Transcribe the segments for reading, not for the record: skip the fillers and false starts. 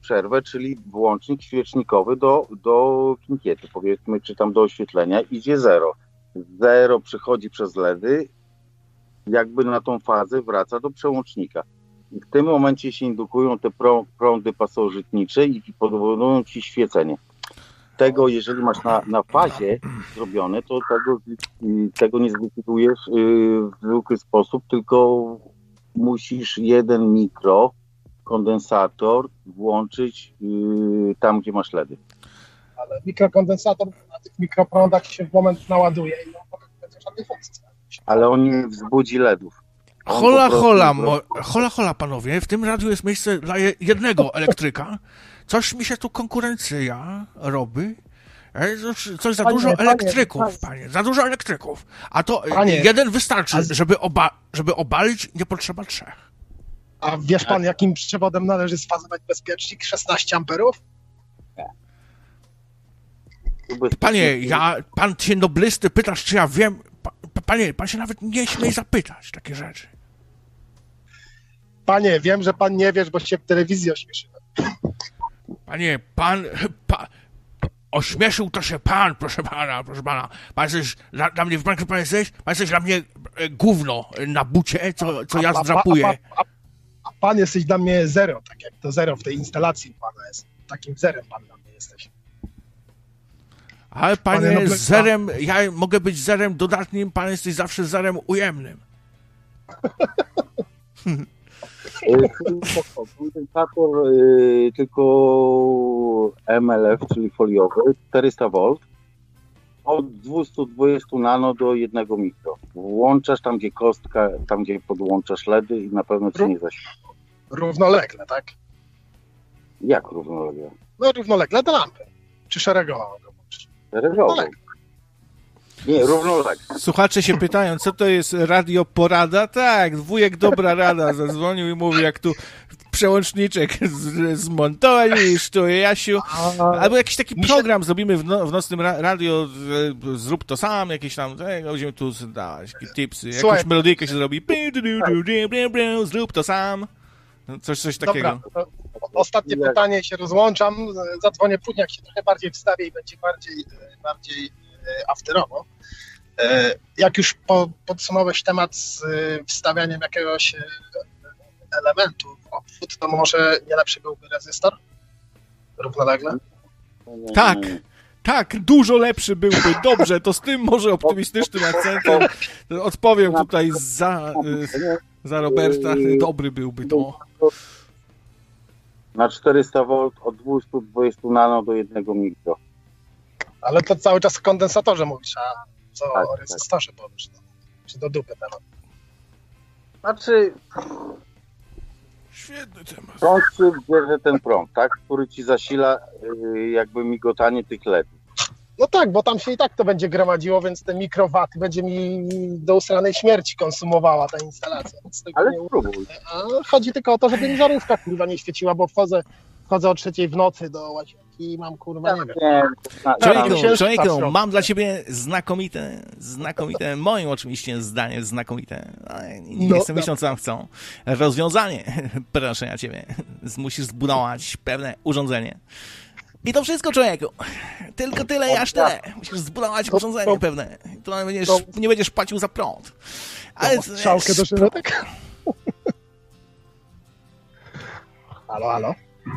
przerwę, czyli włącznik świecznikowy do kinkiety, powiedzmy, czy tam do oświetlenia, idzie 0. 0 przychodzi przez LEDy, jakby na tą fazę wraca do przełącznika. I w tym momencie się indukują te prądy pasożytnicze i powodują ci świecenie. Tego, jeżeli masz na fazie zrobione, to tego nie zlikwidujesz w zwykły sposób, tylko musisz jeden mikrokondensator włączyć tam, gdzie masz LEDy. Ale mikrokondensator na tych mikroprądach się w moment naładuje i on potem nie będzie żadnej funkcji. Ale on nie wzbudzi LEDów. Hola, panowie, w tym radiu jest miejsce dla jednego elektryka. Coś mi się tu konkurencja robi. Coś za dużo elektryków, panie. Za dużo elektryków. A to jeden wystarczy, żeby obalić, nie potrzeba 3. A wiesz pan, jakim przewodem należy sfazować bezpiecznik? 16 amperów? Panie, pan się noblisty pytasz, czy ja wiem. Panie, pan się nawet nie śmiej zapytać takie rzeczy. Panie, wiem, że pan nie wiesz, bo się w telewizji ośmieszyłem. Panie, ośmieszył to się pan, proszę pana. Pan jesteś dla mnie, pan jesteś? Pan jesteś dla mnie gówno na bucie, co ja zdrapuję. A pan jesteś dla mnie 0, tak jak to 0 w tej instalacji pana jest. Takim 0 pan dla mnie jesteś. Ale panie, zerem, ja mogę być zerem dodatnim, pan jesteś zawsze zerem ujemnym. Kondensator tylko MLF, czyli foliowy, 400 V, od 220 nano do 1 mikro. Włączasz tam, gdzie kostka, tam, gdzie podłączasz LEDy i na pewno ci nie zaświeci. Równolegle, tak? Jak równolegle? No równolegle do lampy. Czy szeregowo? Szeregowo. Nie, równolegle. Słuchacze się pytają, co to jest radio porada? Tak, wujek dobra rada zadzwonił i mówi, jak tu przełączniczek zmontujesz, tu Jasiu. Albo jakiś taki program zrobimy w nocnym radio, zrób to sam, jakieś tam, będziemy tu dawać tipsy, jakąś melodyjkę się zrobi, zrób to sam. Coś takiego. Dobra, ostatnie pytanie, się rozłączam, zadzwonię później, jak się trochę bardziej wstawię i będzie bardziej afterowo. Jak już podsumowałeś temat z wstawianiem jakiegoś elementu w obwód, to może nie lepszy byłby rezystor? Równolegle? Tak, dużo lepszy byłby. Dobrze, to z tym może optymistycznym akcentem odpowiem tutaj za Roberta. Dobry byłby to. Na 400 V od 220 nano do 1 mikro. Ale to cały czas w kondensatorze mówisz, a co o rezystorze powiesz? Czy do dupy temat? Znaczy... Świetny temat. Prąd bierze ten prąd, tak? Który ci zasila jakby migotanie tych LEDów. No tak, bo tam się i tak to będzie gromadziło, więc te mikrowaty będzie mi do usranej śmierci konsumowała ta instalacja. Ale spróbuj. A chodzi tylko o to, żeby mi żarówka kurwa nie świeciła, bo wchodzę o 3:00 w nocy do łazienki i mam kurwa nie wiem. Człowieku, mam dla ciebie znakomite, moim oczywiście zdaniem znakomite, nie chcę myśleć, co tam chcą, rozwiązanie, proszę ja ciebie, musisz zbudować pewne urządzenie. I to wszystko, człowieku. Tylko tyle i aż tyle. Musisz zbudować urządzenie pewne. To nie będziesz płacił za prąd. Ale strzałkę do szerotek? Halo?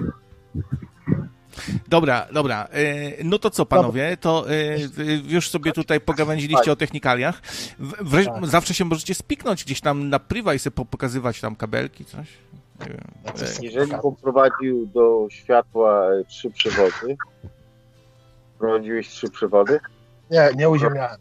Dobra. No to co, panowie? To już sobie tutaj pogawędziliście o technikaliach. Zawsze się możecie spiknąć gdzieś tam na prywa i sobie pokazywać tam kabelki, coś. Nie wiem. Jeżeli poprowadził do światła 3 przewody, prowadziłeś 3 przewody? Nie uziemiałem.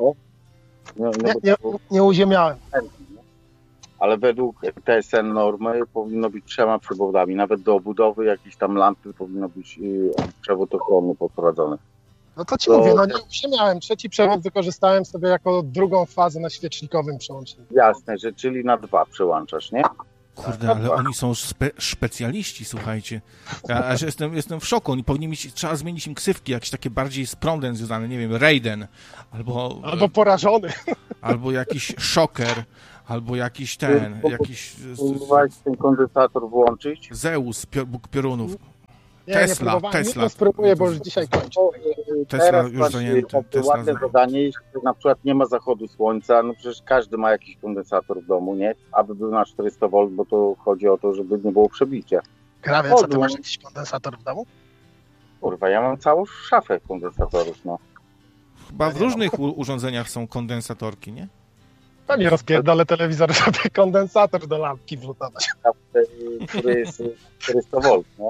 Nie uziemiałem. Ale według TSN normy powinno być 3 przewodami. Nawet do obudowy jakiejś tam lampy powinno być przewód ochronny poprowadzony. No to ci mówię, nie uziemiałem. 3 przewód wykorzystałem sobie jako drugą fazę na świecznikowym przełączniku. Jasne, że czyli na 2 przełączasz, nie? Kurde, ale oni są specjaliści, słuchajcie. Ja jestem w szoku. Oni powinni trzeba zmienić im ksywki, jakieś takie bardziej z prądem związane, nie wiem, Raiden, albo porażony. Albo jakiś szoker, albo jakiś ten kondensator włączyć. Zeus, Bóg piorunów. Tesla. Nie spróbuję, bo już dzisiaj kończę. Tesla już zajęty. Ładne zadanie, jeśli na przykład nie ma zachodu słońca, no przecież każdy ma jakiś kondensator w domu, nie? Aby był na 400 V, bo to chodzi o to, żeby nie było przebicia. Krawie, co ty masz jakiś kondensator w domu? Kurwa, ja mam całą szafę kondensatorów, no. Chyba w różnych urządzeniach są kondensatorki, nie? To nie rozpierdolę telewizor, żeby kondensator do lampki wlutować. Który jest 400 V, no.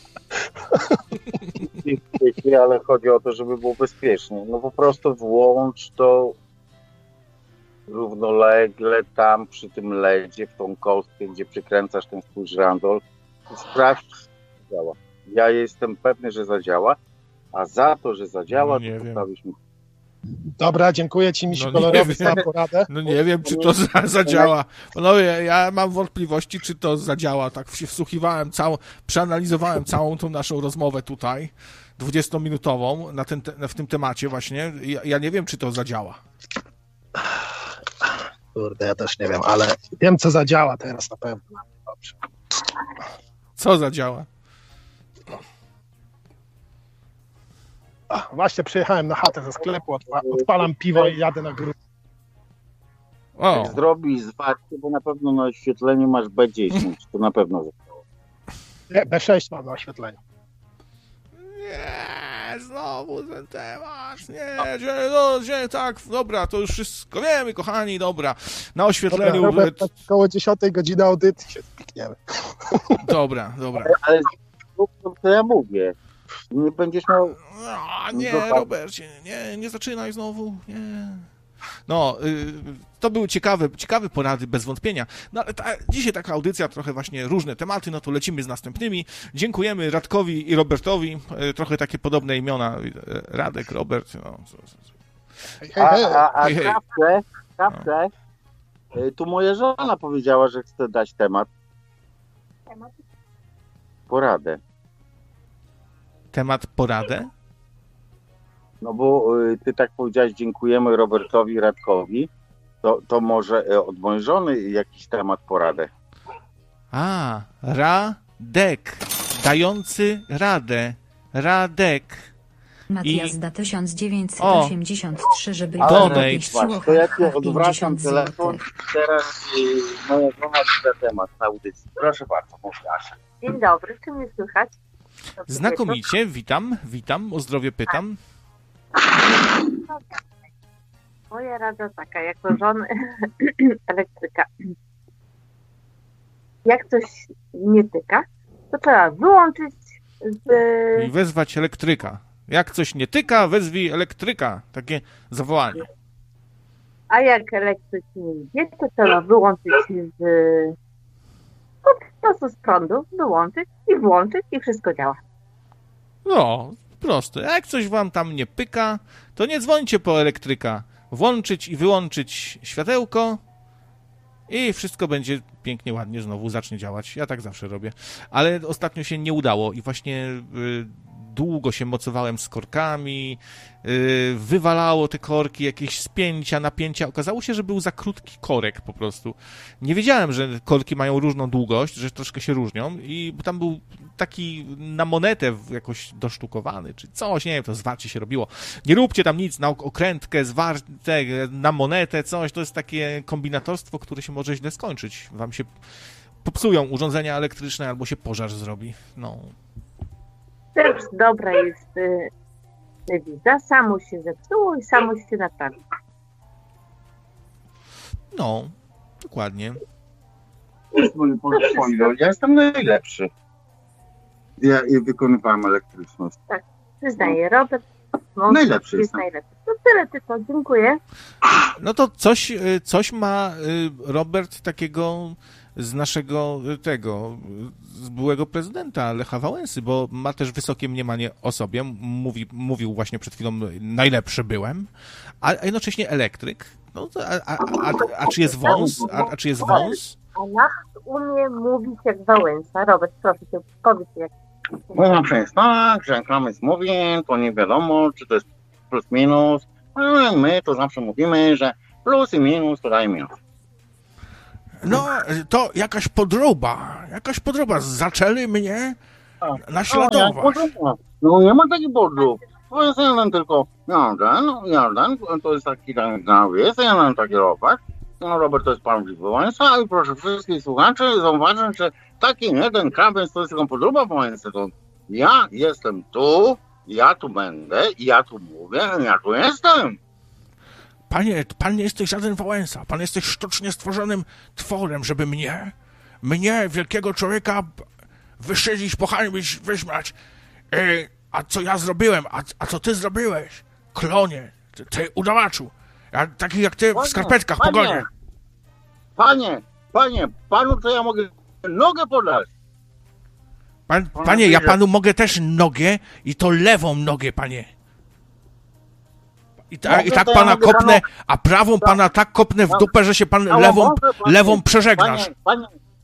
Ale chodzi o to, żeby było bezpiecznie. No po prostu włącz to równolegle tam przy tym ledzie, w tą kostkę, gdzie przykręcasz ten swój żrandol. Sprawdź, czy działa. Ja jestem pewny, że zadziała, a za to, że zadziała, No to postawisz mi. Dobra, dziękuję ci, misiu kolorowy, za poradę. No nie wiem, czy to zadziała. No ja mam wątpliwości, czy to zadziała. Tak się wsłuchiwałem, przeanalizowałem całą tą naszą rozmowę tutaj, 20-minutową w tym temacie właśnie. Ja nie wiem, czy to zadziała. Kurde, ja też nie wiem, ale wiem, co zadziała teraz na pewno. Dobrze. Co zadziała? Właśnie przyjechałem na chatę ze sklepu, odpalam piwo i jadę na górę. Jak zrobisz zwarcie, bo na pewno na oświetleniu masz B10, to na pewno zadziała. Nie, B6 mam na oświetleniu. Nie, znowu ten temat, nie, tak, dobra, to już wszystko wiemy, kochani, dobra, na oświetleniu... Dobra, około 10 godziny audycji się spikniemy. Dobra. Ale to ja mówię, nie będziesz miał... No, nie, Robercie, nie zaczynaj znowu, nie. No, to były ciekawe porady, bez wątpienia. No, ale dzisiaj taka audycja, trochę właśnie różne tematy, no to lecimy z następnymi. Dziękujemy Radkowi i Robertowi, trochę takie podobne imiona, Radek, Robert, no. Kawkę, tu moja żona powiedziała, że chce dać temat. Poradę. Temat poradę? No bo ty tak powiedziałeś, dziękujemy Robertowi i Radkowi, to może od mojej żony jakiś temat poradę. Radek, dający radę, Radek. Matjazda 1983, żeby właśnie, to ja ci odwracam telefon, teraz moja żona da temat na audycji. Proszę bardzo, mówię Asia. Dzień dobry, czy mnie słychać? Znakomicie, witam, o zdrowie pytam. Moja rada taka, jako żony elektryka. Jak coś nie tyka, to trzeba wyłączyć i wezwać elektryka. Jak coś nie tyka, wezwij elektryka. Takie zawołanie. A jak elektryk nie idzie, to trzeba wyłączyć po prostu z prądu, wyłączyć i włączyć i wszystko działa. No, proste. Jak coś wam tam nie pyka, to nie dzwońcie po elektryka. Włączyć i wyłączyć światełko i wszystko będzie pięknie, ładnie znowu zacznie działać. Ja tak zawsze robię. Ale ostatnio się nie udało i właśnie długo się mocowałem z korkami, wywalało te korki, jakieś spięcia, napięcia. Okazało się, że był za krótki korek po prostu. Nie wiedziałem, że korki mają różną długość, że troszkę się różnią i tam był taki na monetę jakoś dosztukowany, czy coś, nie wiem, to zwarcie się robiło. Nie róbcie tam nic na okrętkę, na monetę, coś. To jest takie kombinatorstwo, które się może źle skończyć. Wam się popsują urządzenia elektryczne albo się pożar zrobi. No. Też dobra jest wiza, samo się zepsuło i samo się naprawi. No, dokładnie. Ja jestem najlepszy. Ja wykonywałem elektryczność. Tak, przyznaję, Robert najlepszy jest najlepszy. To tyle tylko, dziękuję. No to coś ma Robert takiego z naszego z byłego prezydenta Lecha Wałęsy, bo ma też wysokie mniemanie o sobie. Mówił właśnie przed chwilą, najlepszy byłem, a jednocześnie elektryk. No to, a czy jest wąs? A czy jest wąs? A jak umie mówić jak Wałęsa? Robert, proszę cię, powiedz jak. No zawsze jest tak, że jak Kramys mówi, to nie wiadomo, czy to jest plus minus, a my to zawsze mówimy, że plus i minus to daje minus. No, to jakaś podróba. Zaczęli mnie naśladować. No nie ma takich bordów. To jest jeden tylko Jordan, to jest taki jest jeden taki Robert. No Robert to jest pan Wałęsa i proszę wszystkich słuchaczy zauważyć, że taki jeden krawiec to jest tylko podróba Wałęsy. To ja jestem tu, ja tu będę, ja tu mówię, ja tu jestem. Panie, pan nie jesteś żaden Wałęsa. Pan jesteś sztucznie stworzonym tworem, żeby mnie, wielkiego człowieka, wyszydzić, pohańbić, wyśmiać. A co ja zrobiłem? A co ty zrobiłeś? Klonie, ty udawaczu. Taki jak ty w skarpetkach pogonie. Panie, panu to ja mogę nogę podać. Panie, ja panu mogę też nogę i to lewą nogę, panie. I tak pana kopnę, a prawą pana tak kopnę w dupę, że się pan lewą przeżegnasz. Panie,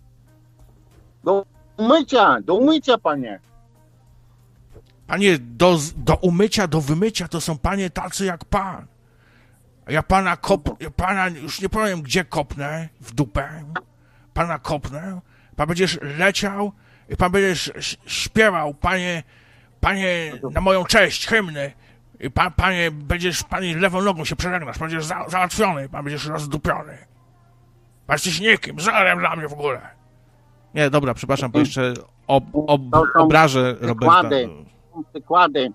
do umycia, panie. Panie, do umycia, do wymycia to są panie tacy jak pan. Ja pana już nie powiem gdzie kopnę w dupę. Pana kopnę, pan będziesz leciał i pan będziesz śpiewał, panie na moją cześć, hymny. I panie lewą nogą się przeżegnasz, pan będziesz załatwiony, pan będziesz rozdupiony. Pan jesteś nikim, zerem dla mnie w ogóle. Nie, dobra, przepraszam, bo jeszcze obrażę Roberta. Przykłady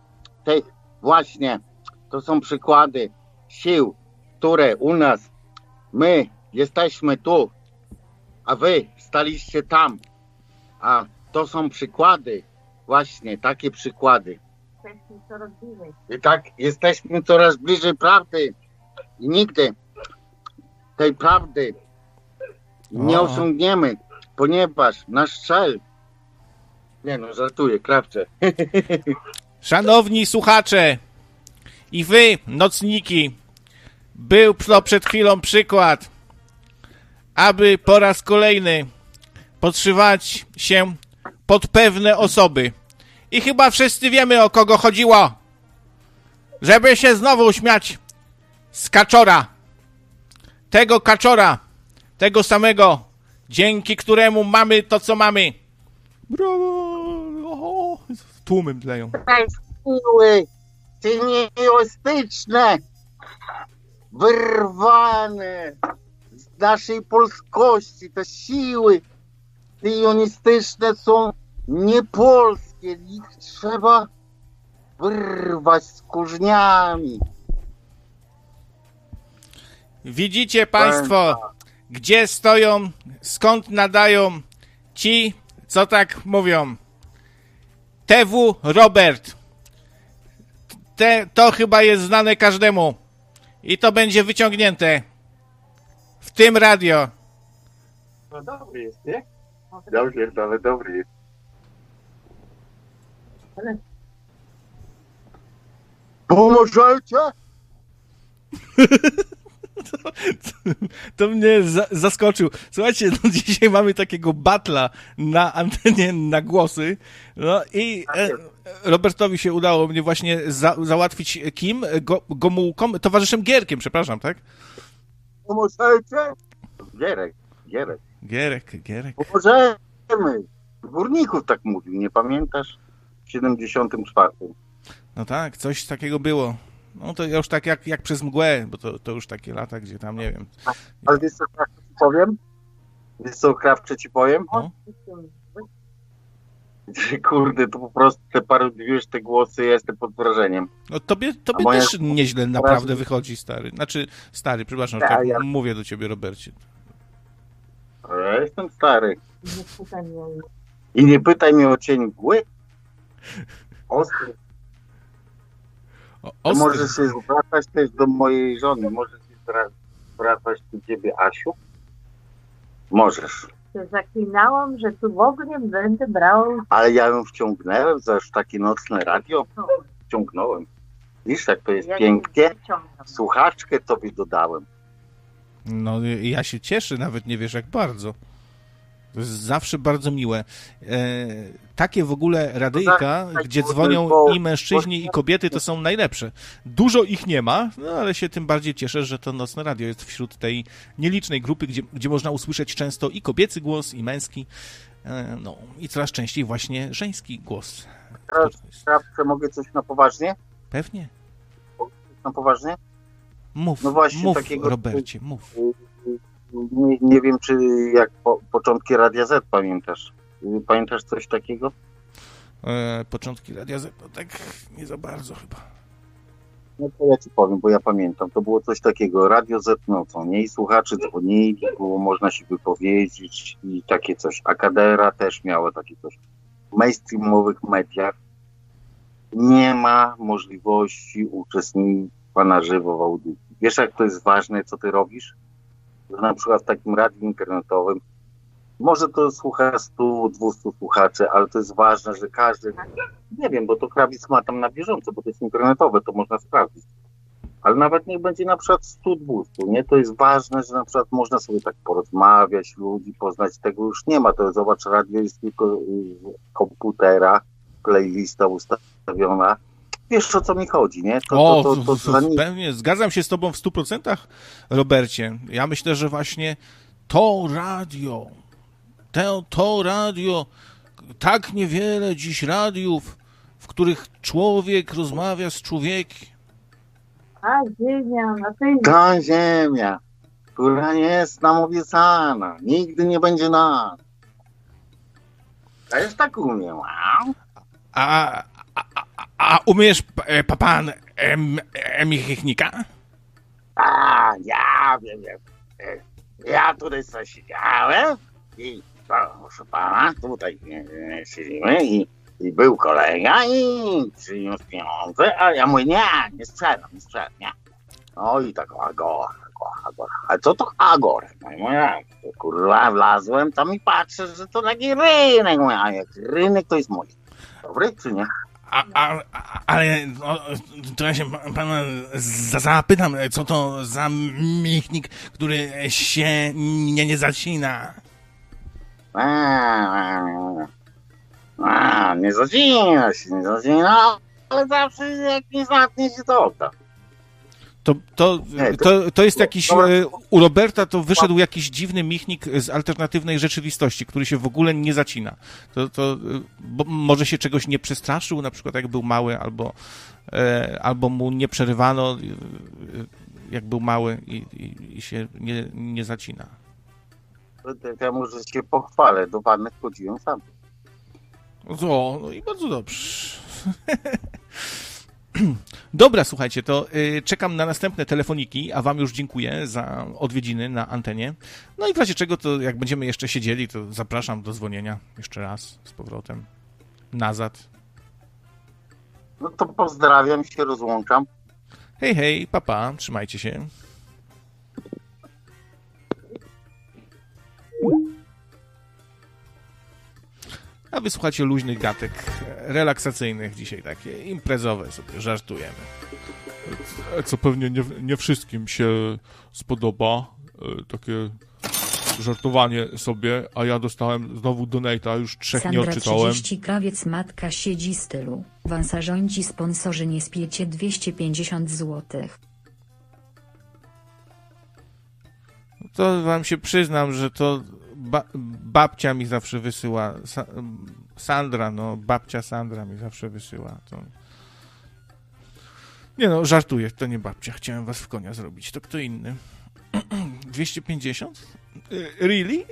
to są przykłady sił, które u nas, my jesteśmy tu, a wy staliście tam. A to są przykłady, właśnie takie przykłady. I tak jesteśmy coraz bliżej prawdy i nigdy tej prawdy nie osiągniemy, ponieważ nasz cel... Nie no, żartuję, krawcze. Szanowni słuchacze i wy, nocniki, był to przed chwilą przykład, aby po raz kolejny podszywać się pod pewne osoby. I chyba wszyscy wiemy, o kogo chodziło. Żeby się znowu śmiać z kaczora. Tego kaczora, tego samego, dzięki któremu mamy to, co mamy. Brawo! Tłumem tleją. Te siły sionistyczne, wyrwane z naszej polskości, te siły sionistyczne są niepolskie. Ich trzeba wyrwać z korzeniami. Widzicie państwo, gdzie stoją, skąd nadają ci, co tak mówią. TW Robert. To chyba jest znane każdemu. I to będzie wyciągnięte w tym radio. No dobry jest, nie? Dobrze, ale dobry jest. Pomożecie? To mnie zaskoczył. Słuchajcie, no dzisiaj mamy takiego battla na antenie na głosy. No i Robertowi się udało mnie właśnie załatwić kim? Gomułką? Towarzyszem Gierkiem, przepraszam, tak? Pomożecie? Gierek. Pomożemy. Górników tak mówił, nie pamiętasz? W 74. No tak, coś takiego było. No to już tak jak przez mgłę, bo to już takie lata, gdzie tam, nie wiem. Ale wiesz co, Krawcze ci powiem? No. Kurde, to po prostu te parodiujesz te głosy, ja jestem pod wrażeniem. No tobie też nieźle naprawdę wychodzi, stary. Znaczy, stary, przepraszam, ja mówię do ciebie, Robercie. Ja jestem stary. I nie pytaj mnie o cień mgły. Ostry. Możesz się zwracać też do mojej żony. Możesz się zwracać do ciebie, Asiu? Możesz. Zaklinałam, że tu w ogóle nie będę brał. Ale ja ją wciągnąłem za już takie nocne radio. Wciągnąłem. Widzisz, jak to jest pięknie. Słuchaczkę tobie dodałem. No ja się cieszę, nawet nie wiesz jak bardzo. To jest zawsze bardzo miłe. Takie w ogóle radyjka, gdzie dzwonią i mężczyźni, i kobiety, to są najlepsze. Dużo ich nie ma, no ale się tym bardziej cieszę, że to Nocne Radio jest wśród tej nielicznej grupy, gdzie można usłyszeć często i kobiecy głos, i męski. No i coraz częściej właśnie żeński głos. Teraz mogę coś na poważnie? Pewnie. Na poważnie? Mów, no właśnie, mów takiego, Robercie, mów. Nie wiem, czy jak początki Radia Z pamiętasz. Pamiętasz coś takiego? Początki Radia Z, no tak nie za bardzo chyba. No to ja ci powiem, bo ja pamiętam. To było coś takiego, Radio Z nocą, nie? I słuchacze dzwonili, było można się wypowiedzieć i takie coś. Akadera też miała takie coś. W mainstreamowych mediach nie ma możliwości uczestnictwa na żywo w audycji. Wiesz, jak to jest ważne, co ty robisz? Że na przykład w takim radiu internetowym może to słucha 100-200 słuchaczy, ale to jest ważne, że każdy, nie wiem, bo to Krawiec ma tam na bieżąco, bo to jest internetowe, to można sprawdzić. Ale nawet niech będzie na przykład 100-200, nie? To jest ważne, że na przykład można sobie tak porozmawiać, ludzi poznać, tego już nie ma. To zobacz, radio jest tylko komputera, playlista ustawiona. Wiesz, o co mi chodzi, nie? Pewnie, zgadzam się z tobą w 100%, Robercie. Ja myślę, że właśnie to radio, tak niewiele dziś radiów, w których człowiek rozmawia z człowiekiem. Ta ziemia, która jest nam obiecana, nigdy nie będzie nas. A już tak umiem. A umiesz pan Michnika? Ja wiem. Ja tutaj coś siedziałem i proszę pana, tutaj siedzimy i był kolega i przyniósł pieniądze, a ja mówię, nie sprzedam, nie. No i tak agora. A co to agora? No i mówię, kurwa, wlazłem tam i patrzę, że to taki rynek. Mówię, a jak rynek to jest mój. Dobry czy nie? Ale no, to ja się pana zapytam, co to za michnik, który się nie zacina? Nie zacina się, ale zawsze jak nie zatnie się to odda. To jest jakiś, u Roberta to wyszedł jakiś dziwny michnik z alternatywnej rzeczywistości, który się w ogóle nie zacina. Bo może się czegoś nie przestraszył, na przykład jak był mały, albo mu nie przerywano, jak był mały i się nie zacina. Ja może się pochwalę, do wanny chodziłem sam. No i bardzo dobrze. Dobra, słuchajcie, to czekam na następne telefoniki, a wam już dziękuję za odwiedziny na antenie. No i w razie czego, to jak będziemy jeszcze siedzieli, to zapraszam do dzwonienia jeszcze raz z powrotem. Nazad. No to pozdrawiam, się rozłączam. Hej, papa, trzymajcie się. A wysłuchacie luźnych gatek, relaksacyjnych dzisiaj, takie imprezowe sobie, żartujemy. Co pewnie nie wszystkim się spodoba, takie żartowanie sobie, a ja dostałem znowu donate'a, już 3 nie odczytałem. 30 Krawiec matka siedzi stylu. Wansa rządzi, sponsorzy nie spiecie 250 zł. To wam się przyznam, że to babcia mi zawsze wysyła. Sandra, babcia Sandra mi zawsze wysyła. To... Nie żartuję, to nie babcia. Chciałem was w konia zrobić. To kto inny? 250? Really?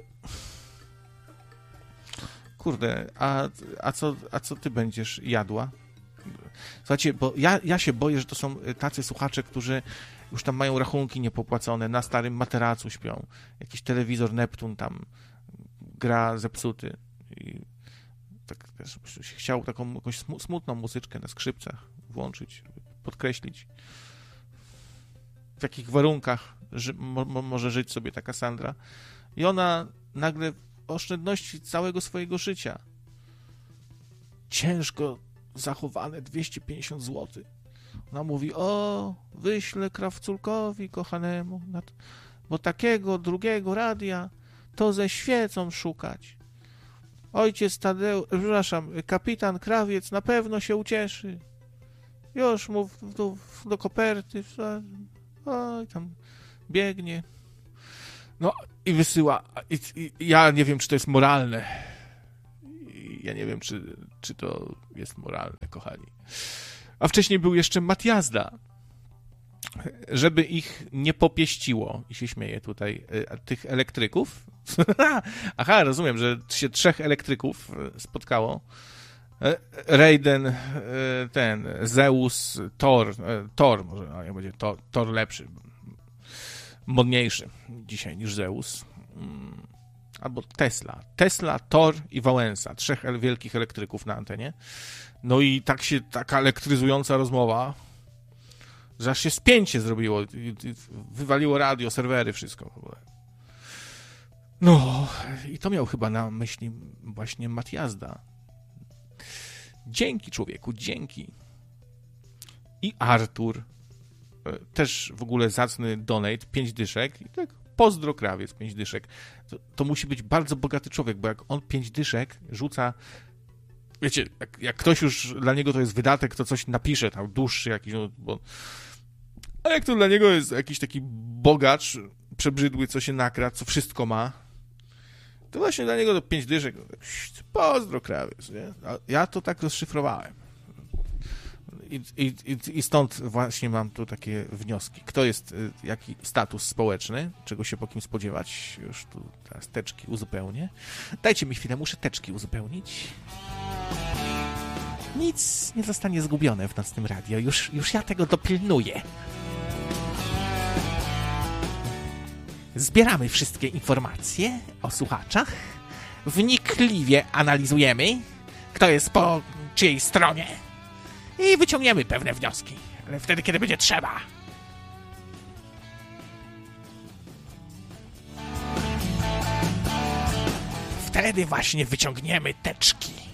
Kurde, a co ty będziesz jadła? Słuchajcie, bo ja się boję, że to są tacy słuchacze, którzy już tam mają rachunki niepopłacone, na starym materacu śpią. Jakiś telewizor Neptun tam gra zepsuty. I tak też chciał taką jakąś smutną muzyczkę na skrzypcach włączyć, podkreślić. W jakich warunkach może żyć sobie taka Sandra. I ona nagle oszczędności całego swojego życia. Ciężko zachowane 250 zł. Ona mówi, wyślę krawculkowi kochanemu, bo takiego drugiego radia to ze świecą szukać. Ojciec kapitan Krawiec na pewno się ucieszy. Już mu do koperty, oj, tam biegnie. No i wysyła. I ja nie wiem, czy to jest moralne. i ja nie wiem, czy to jest moralne, kochani. A wcześniej był jeszcze Matiazda, żeby ich nie popieściło, i się śmieje tutaj, tych elektryków. Aha, rozumiem, że się 3 elektryków spotkało. Raiden, Zeus, Thor może, a nie będzie Thor lepszy, modniejszy dzisiaj niż Zeus. Albo Tesla, Thor i Wałęsa. 3 wielkich elektryków na antenie. No i taka elektryzująca rozmowa, że aż się spięcie zrobiło. Wywaliło radio, serwery, wszystko w ogóle. No, i to miał chyba na myśli właśnie Matiazda. Dzięki, człowieku, dzięki. I Artur, też w ogóle zacny donate, 5 dyszek. I tak, pozdro krawiec, 5 dyszek. To musi być bardzo bogaty człowiek, bo jak on 5 dyszek rzuca, wiecie, jak ktoś już, dla niego to jest wydatek, to coś napisze, tam dłuższy jakiś, a jak to dla niego jest jakiś taki bogacz, przebrzydły, co się nakradł, co wszystko ma, to właśnie dla niego to 5 dyszek, pozdro krawiec, nie? A ja to tak rozszyfrowałem. I stąd właśnie mam tu takie wnioski. Kto jest, jaki status społeczny, czego się po kim spodziewać. Już tu teraz teczki uzupełnię. Dajcie mi chwilę, muszę teczki uzupełnić. Nic nie zostanie zgubione w nocnym radio. Już ja tego dopilnuję. Zbieramy wszystkie informacje o słuchaczach. Wnikliwie analizujemy, kto jest po czyjej stronie. I wyciągniemy pewne wnioski, ale wtedy, kiedy będzie trzeba. Wtedy właśnie wyciągniemy teczki.